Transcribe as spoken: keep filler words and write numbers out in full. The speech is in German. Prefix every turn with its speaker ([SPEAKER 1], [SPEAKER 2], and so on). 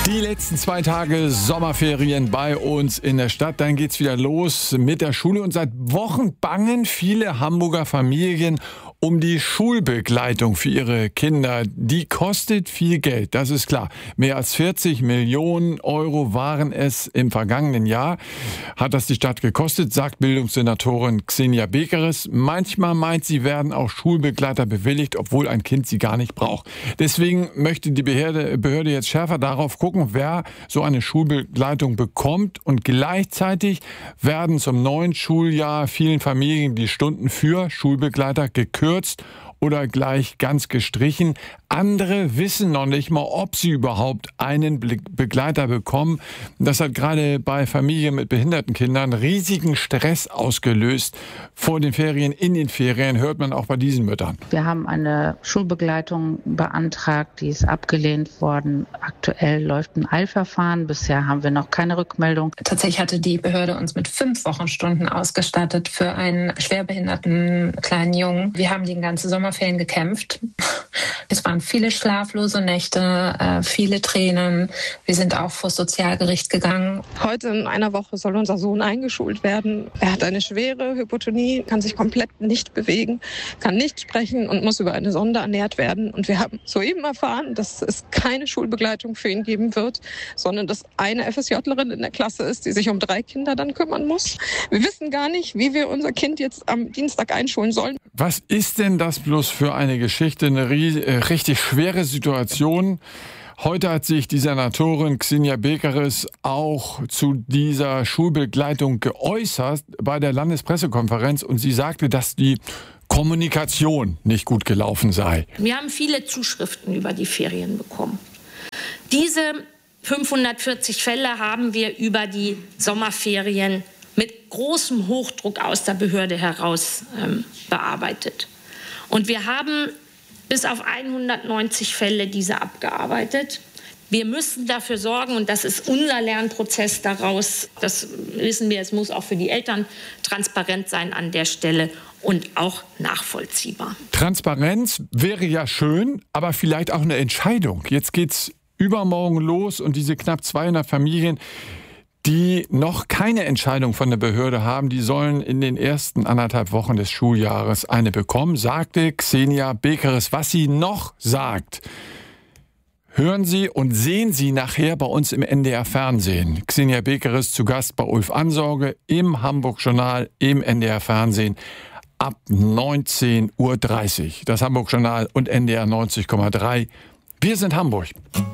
[SPEAKER 1] Die letzten zwei Tage Sommerferien bei uns in der Stadt. Dann geht's wieder los mit der Schule. Und seit Wochen bangen viele Hamburger Familien um die Schulbegleitung für ihre Kinder. Die kostet viel Geld, das ist klar. Mehr als vierzig Millionen Euro waren es im vergangenen Jahr. Hat das die Stadt gekostet, sagt Bildungssenatorin Xenia Bekeres. Manchmal meint sie, werden auch Schulbegleiter bewilligt, obwohl ein Kind sie gar nicht braucht. Deswegen möchte die Behörde, Behörde jetzt schärfer darauf gucken, wer so eine Schulbegleitung bekommt. Und gleichzeitig werden zum neuen Schuljahr vielen Familien die Stunden für Schulbegleiter gekürzt oder gleich ganz gestrichen. Andere wissen noch nicht mal, ob sie überhaupt einen Begleiter bekommen. Das hat gerade bei Familien mit behinderten Kindern riesigen Stress ausgelöst. Vor den Ferien, in den Ferien, hört man auch bei diesen Müttern.
[SPEAKER 2] Wir haben eine Schulbegleitung beantragt, die ist abgelehnt worden. Aktuell läuft ein Eilverfahren. Bisher haben wir noch keine Rückmeldung.
[SPEAKER 3] Tatsächlich hatte die Behörde uns mit fünf Wochenstunden ausgestattet für einen schwerbehinderten kleinen Jungen. Wir haben die ganze Sommerferien gekämpft. Es waren viele schlaflose Nächte, äh, viele Tränen. Wir sind auch vor das Sozialgericht gegangen.
[SPEAKER 4] Heute in einer Woche soll unser Sohn eingeschult werden. Er hat eine schwere Hypotonie, kann sich komplett nicht bewegen, kann nicht sprechen und muss über eine Sonde ernährt werden. Und wir haben soeben erfahren, dass es keine Schulbegleitung für ihn geben wird, sondern dass eine F S J lerin in der Klasse ist, die sich um drei Kinder dann kümmern muss. Wir wissen gar nicht, wie wir unser Kind jetzt am Dienstag einschulen sollen.
[SPEAKER 1] Was ist denn das bloß für eine Geschichte, eine richtig schwere Situation? Heute hat sich die Senatorin Xenia Bekeres auch zu dieser Schulbegleitung geäußert bei der Landespressekonferenz und sie sagte, dass die Kommunikation nicht gut gelaufen sei.
[SPEAKER 5] Wir haben viele Zuschriften über die Ferien bekommen. Diese fünfhundertvierzig Fälle haben wir über die Sommerferien mit großem Hochdruck aus der Behörde heraus ähm, bearbeitet. Und wir haben bis auf hundertneunzig Fälle diese abgearbeitet. Wir müssen dafür sorgen, und das ist unser Lernprozess daraus, das wissen wir, es muss auch für die Eltern transparent sein an der Stelle und auch nachvollziehbar.
[SPEAKER 1] Transparenz wäre ja schön, aber vielleicht auch eine Entscheidung. Jetzt geht's übermorgen los und diese knapp zweihundert Familien, die noch keine Entscheidung von der Behörde haben, die sollen in den ersten anderthalb Wochen des Schuljahres eine bekommen, sagte Xenia Bekeres. Was sie noch sagt, hören Sie und sehen Sie nachher bei uns im N D R Fernsehen. Xenia Bekeres zu Gast bei Ulf Ansorge im Hamburg-Journal im N D R Fernsehen ab neunzehn Uhr dreißig. Das Hamburg-Journal und N D R neunzig Komma drei. Wir sind Hamburg.